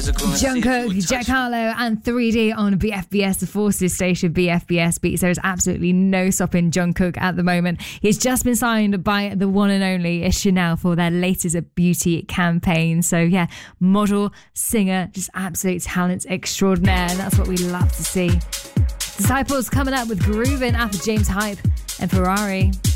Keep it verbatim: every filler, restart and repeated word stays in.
Jungkook, Jack Harlow and three D on B F B S, the Forces station B F B S Beats. There is absolutely no stopping Jungkook at the moment. He's just been signed by the one and only Chanel for their latest beauty campaign. So yeah, model, singer, just absolute talent extraordinaire. And that's what we love to see. Disciples coming up with Groovin' after James Hype and Ferrari.